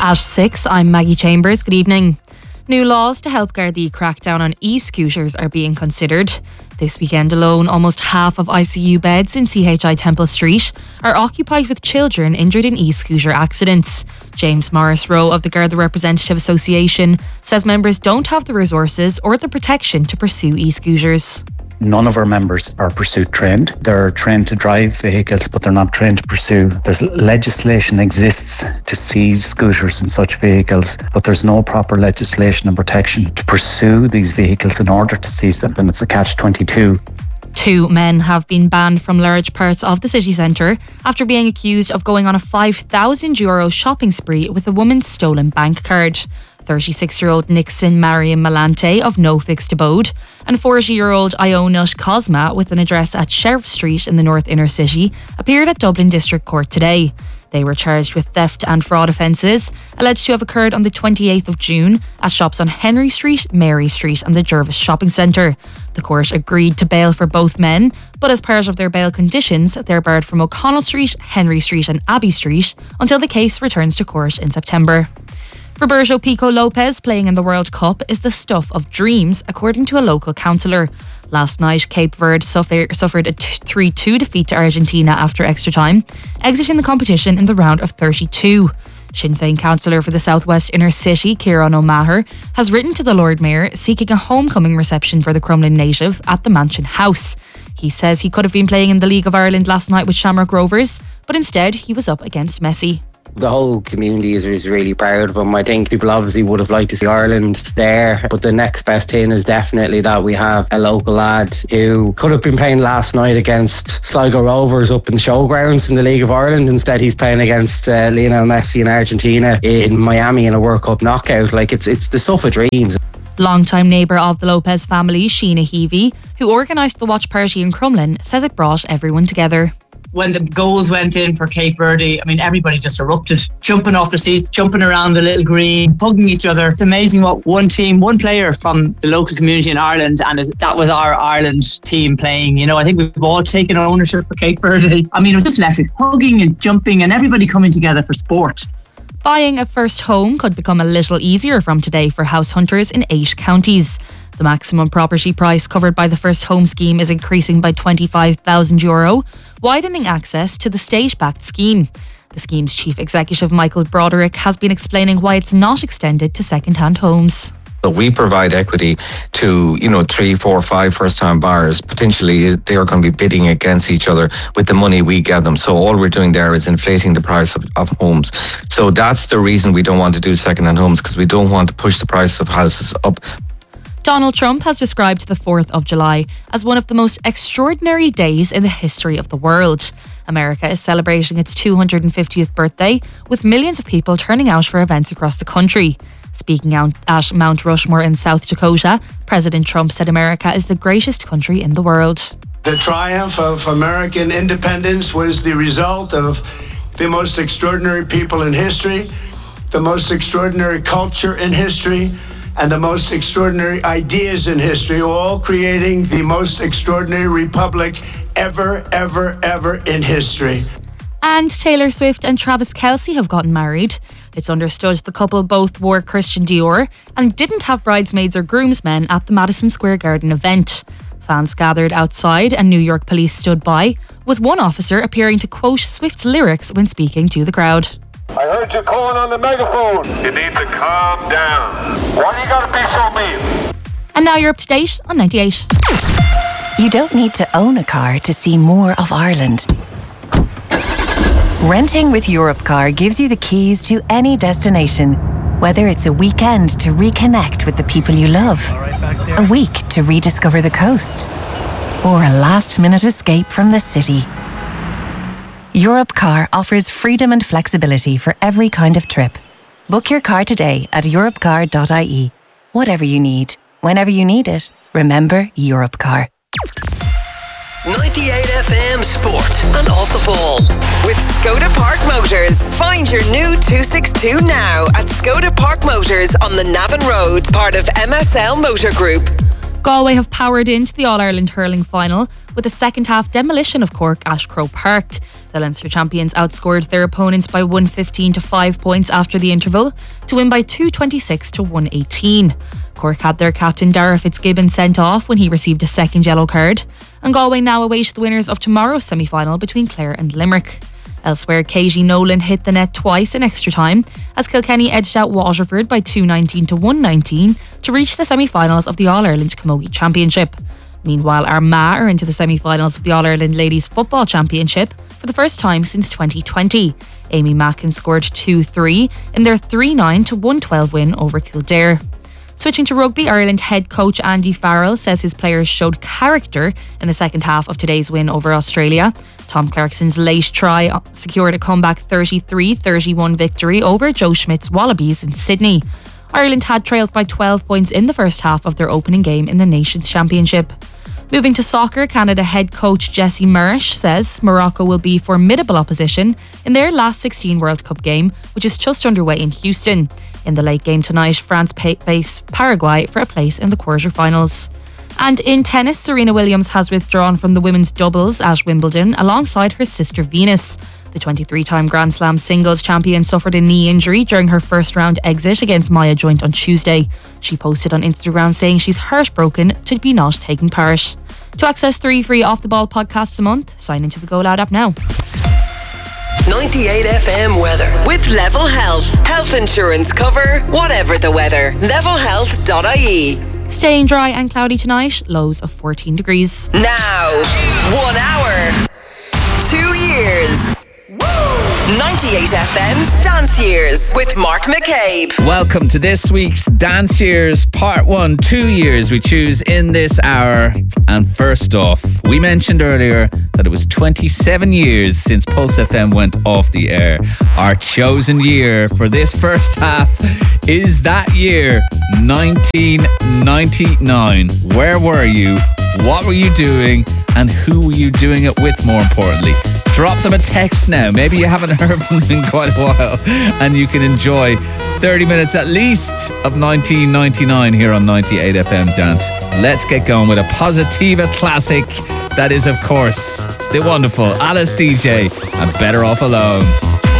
At 6, I'm Maggie Chambers. Good evening. New laws to help Gardaí crack down on e-scooters are being considered. This weekend alone, almost half of ICU beds in CHI Temple Street are occupied with children injured in e-scooter accidents. James Morris Rowe of the Garda Representative Association says members don't have the resources or the protection to pursue e-scooters. None of our members are pursuit trained. They're trained to drive vehicles, but they're not trained to pursue. There's legislation exists to seize scooters and such vehicles, but there's no proper legislation and protection to pursue these vehicles in order to seize them, and it's a catch-22. 2 men have been banned from large parts of the city centre after being accused of going on a €5,000 shopping spree with a woman's stolen bank card. 36-year-old Nixon Mariam Malante of No Fixed Abode and 40-year-old Ionush Cosma with an address at Sheriff Street in the North Inner City appeared at Dublin District Court today. They were charged with theft and fraud offences alleged to have occurred on the 28th of June at shops on Henry Street, Mary Street and the Jervis Shopping Centre. The court agreed to bail for both men, but as part of their bail conditions, they're barred from O'Connell Street, Henry Street and Abbey Street until the case returns to court in September. Roberto Pico Lopez playing in the World Cup is the stuff of dreams, according to a local councillor. Last night, Cape Verde suffered a 3-2 defeat to Argentina after extra time, exiting the competition in the round of 32. Sinn Féin councillor for the Southwest Inner City, Kieran O'Maher, has written to the Lord Mayor seeking a homecoming reception for the Crumlin native at the Mansion House. He says he could have been playing in the League of Ireland last night with Shamrock Rovers, but instead he was up against Messi. The whole community is really proud of him. I think people obviously would have liked to see Ireland there, but the next best thing is definitely that we have a local lad who could have been playing last night against Sligo Rovers up in the showgrounds in the League of Ireland. Instead he's playing against Lionel Messi in Argentina in Miami in a World Cup knockout. Like it's the stuff of dreams. Longtime neighbour of the Lopez family, Sheena Heavey, who organised the watch party in Crumlin, says it brought everyone together. When the goals went in for Cape Verde, everybody just erupted, jumping off the seats, jumping around the little green, hugging each other. It's amazing what one player from the local community in Ireland, and that was our Ireland team playing. I think we've all taken ownership for Cape Verde. It was just electric, hugging and jumping and everybody coming together for sport. Buying a first home could become a little easier from today for house hunters in 8 counties. The maximum property price covered by the First Home scheme is increasing by €25,000, widening access to the state-backed scheme. The scheme's chief executive, Michael Broderick, has been explaining why it's not extended to second-hand homes. So we provide equity to, 3, 4, 5 first-time buyers. Potentially, they are going to be bidding against each other with the money we give them. So all we're doing there is inflating the price of homes. So that's the reason we don't want to do second-hand homes, because we don't want to push the price of houses up. Donald Trump has described the 4th of July as one of the most extraordinary days in the history of the world. America is celebrating its 250th birthday, with millions of people turning out for events across the country. Speaking out at Mount Rushmore in South Dakota, President Trump said America is the greatest country in the world. The triumph of American independence was the result of the most extraordinary people in history, the most extraordinary culture in history, and the most extraordinary ideas in history, all creating the most extraordinary republic ever in history. And Taylor Swift and Travis Kelce have gotten married. It's understood the couple both wore Christian Dior and didn't have bridesmaids or groomsmen at the Madison Square Garden event. Fans gathered outside and New York police stood by, with one officer appearing to quote Swift's lyrics when speaking to the crowd. I heard you calling on the megaphone. You need to calm down. Why do you gotta be so mean? And now you're up to date on 98. You don't need to own a car to see more of Ireland. Renting with Europcar gives you the keys to any destination. Whether it's a weekend to reconnect with the people you love, a week to rediscover the coast, or a last-minute escape from the city. Europcar offers freedom and flexibility for every kind of trip. Book your car today at europcar.ie. Whatever you need, whenever you need it, remember Europcar. 98 FM Sport and Off the Ball with Skoda Park Motors. Find your new 262 now at Skoda Park Motors on the Navan Road, part of MSL Motor Group. Galway have powered into the All-Ireland hurling final with a second half demolition of Cork at Croke Park. The Leinster champions outscored their opponents by 115 to 5 points after the interval to win by 226 to 118. Cork had their captain Dara Fitzgibbon sent off when he received a second yellow card, and Galway now await the winners of tomorrow's semi-final between Clare and Limerick. Elsewhere, Katie Nolan hit the net twice in extra time as Kilkenny edged out Waterford by 219 to 119 to reach the semi-finals of the All-Ireland Camogie Championship. Meanwhile, Armagh are into the semi-finals of the All-Ireland Ladies Football Championship for the first time since 2020. Amy Mackin scored 2-3 in their 3-9 to 112 win over Kildare. Switching to rugby, Ireland head coach Andy Farrell says his players showed character in the second half of today's win over Australia. Tom Clarkson's late try secured a comeback 33-31 victory over Joe Schmidt's Wallabies in Sydney. Ireland had trailed by 12 points in the first half of their opening game in the Nations Championship. Moving to soccer, Canada head coach Jesse Marsh says Morocco will be formidable opposition in their last 16 World Cup game, which is just underway in Houston. In the late game tonight, France face Paraguay for a place in the quarterfinals. And in tennis, Serena Williams has withdrawn from the women's doubles at Wimbledon alongside her sister Venus. The 23-time Grand Slam singles champion suffered a knee injury during her first round exit against Maya Joint on Tuesday. She posted on Instagram saying she's heartbroken to be not taking part. To access 3 free Off The Ball podcasts a month, sign into the Go Loud app now. 98 FM weather with Level Health. Health insurance cover, whatever the weather. Levelhealth.ie. Staying dry and cloudy tonight, lows of 14 degrees. Now, 1 hour, 2 years. 98 FM's Dance Years with Mark McCabe. Welcome to this week's Dance Years Part 1, 2 years we choose in this hour. And first off, we mentioned earlier that it was 27 years since Pulse FM went off the air. Our chosen year for this first half is that year, 1999. Where were you? What were you doing? And who were you doing it with, more importantly? Drop them a text now. Maybe you haven't heard from them in quite a while, and you can enjoy 30 minutes at least of 1999 here on 98 FM Dance. Let's get going with a Positiva classic. That is, of course, the wonderful Alice DJ and Better Off Alone.